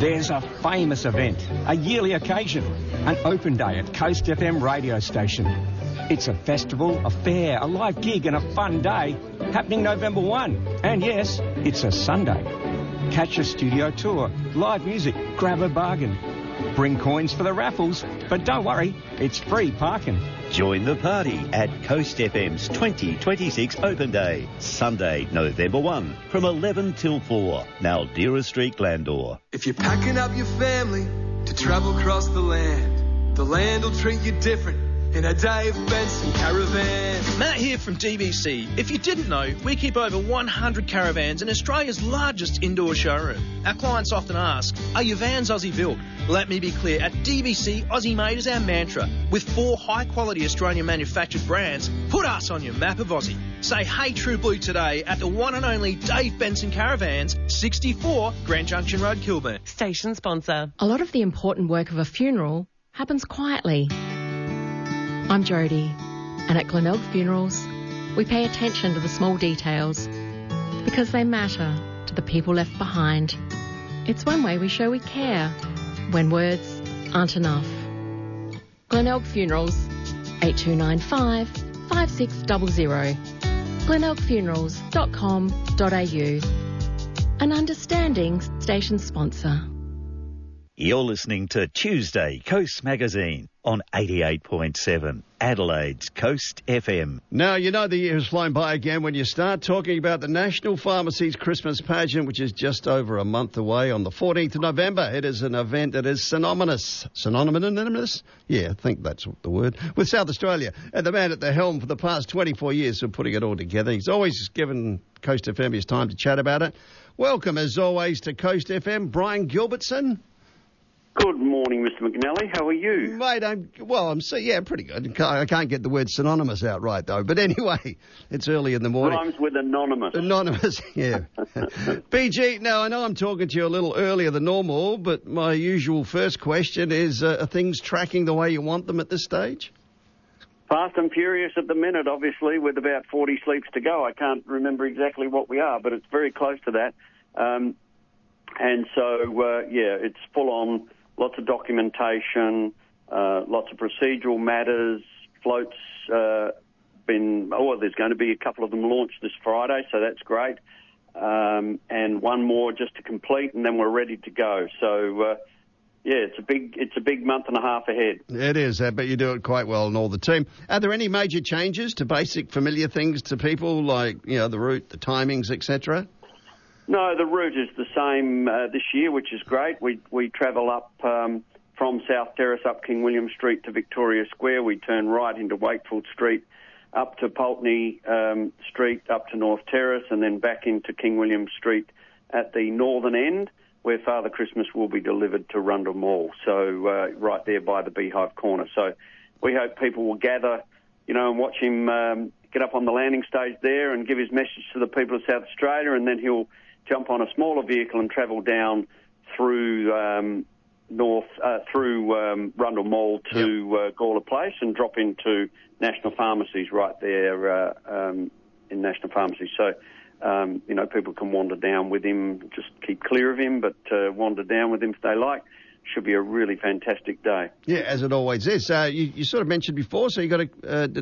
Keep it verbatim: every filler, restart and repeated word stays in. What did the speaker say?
There's a famous event, a yearly occasion, an open day at Coast F M radio station. It's a festival, a fair, a live gig and a fun day happening November first. And yes, it's a Sunday. Catch a studio tour, live music, grab a bargain. Bring coins for the raffles, but don't worry, it's free parking. Join the party at Coast F M's twenty twenty-six Open Day, Sunday, November first, from eleven till four, Maldera Street, Glandore. If you're packing up your family to travel across the land, the land will treat you different in a Dave Benson caravan. Matt here from D B C. If you didn't know, we keep over one hundred caravans in Australia's largest indoor showroom. Our clients often ask, are your vans Aussie built? Let me be clear, at D B C, Aussie made is our mantra. With four high-quality Australian manufactured brands, put us on your map of Aussie. Say hey True Blue today at the one and only Dave Benson Caravans, sixty-four Grand Junction Road, Kilburn. Station sponsor. A lot of the important work of a funeral happens quietly. I'm Jodie, and at Glenelg Funerals, we pay attention to the small details because they matter to the people left behind. It's one way we show we care when words aren't enough. Glenelg Funerals, eight two nine five, five six zero zero, glenelg funerals dot com dot a u. An understanding station sponsor. You're listening to Tuesday Coast Magazine on eighty-eight point seven, Adelaide's Coast F M. Now, you know the year has flown by again when you start talking about the National Pharmacy's Christmas pageant, which is just over a month away on the fourteenth of November. It is an event that is synonymous. Synonymous? Yeah, I think that's the word. With South Australia. And the man at the helm for the past twenty-four years for putting it all together. He's always given Coast F M his time to chat about it. Welcome, as always, to Coast F M, Brian Gilbertson. Good morning, Mister McNally. How are you? Mate, I'm, well, I'm, so, yeah, pretty good. I can't get the word synonymous out right, though. But anyway, it's early in the morning. Rhymes with anonymous. Anonymous, yeah. B G, now, I know I'm talking to you a little earlier than normal, but my usual first question is, uh, are things tracking the way you want them at this stage? Fast and furious at the minute, obviously, with about forty sleeps to go. I can't remember exactly what we are, but it's very close to that. Um, and so, uh, yeah, it's full on. Lots of documentation, uh, lots of procedural matters, floats uh, been, oh, there's going to be a couple of them launched this Friday, so that's great. Um, and one more just to complete, and then we're ready to go. So, uh, yeah, it's a big it's a big month and a half ahead. It is, but you do it quite well and all the team. Are there any major changes to basic familiar things to people, like, you know, the route, the timings, et cetera? No, the route is the same uh, this year, which is great. We we travel up um, from South Terrace up King William Street to Victoria Square. We turn right into Wakefield Street, up to Pulteney um, Street, up to North Terrace, and then back into King William Street at the northern end, where Father Christmas will be delivered to Rundle Mall. So uh, right there by the Beehive Corner. So we hope people will gather, you know, and watch him um, get up on the landing stage there and give his message to the people of South Australia, and then he'll jump on a smaller vehicle and travel down through um, north uh, through um, Rundle Mall to yep. uh, Gawler Place and drop into National Pharmacies right there uh, um, in National Pharmacy. So, um, you know, people can wander down with him, just keep clear of him, but uh, wander down with him if they like. Should be a really fantastic day. Yeah, as it always is. Uh, you, you sort of mentioned before, so you got a, uh,